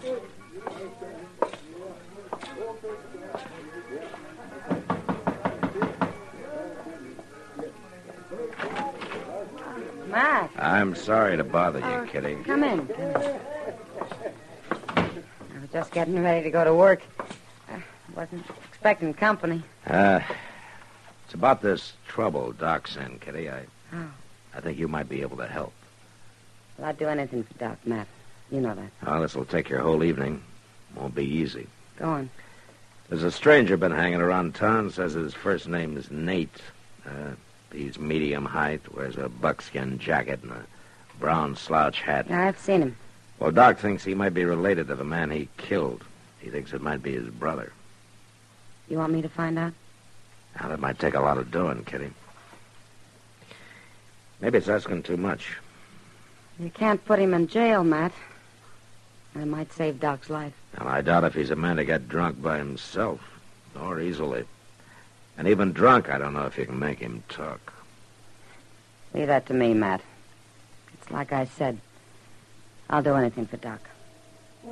Matt. I'm sorry to bother you, Kitty. Come in. I was just getting ready to go to work. I wasn't expecting company. It's about this trouble Doc's in, Kitty. I think you might be able to help. Well, I'd do anything for Doc, Matt. You know that. Well, this will take your whole evening. Won't be easy. Go on. There's a stranger been hanging around town. Says his first name is Nate. He's medium height, wears a buckskin jacket and a brown slouch hat. Yeah, I've seen him. Well, Doc thinks he might be related to the man he killed. He thinks it might be his brother. You want me to find out? Now, that might take a lot of doing, Kitty. Maybe it's asking too much. You can't put him in jail, Matt. It might save Doc's life. Well, I doubt if he's a man to get drunk by himself, or easily. And even drunk, I don't know if you can make him talk. Leave that to me, Matt. It's like I said. I'll do anything for Doc.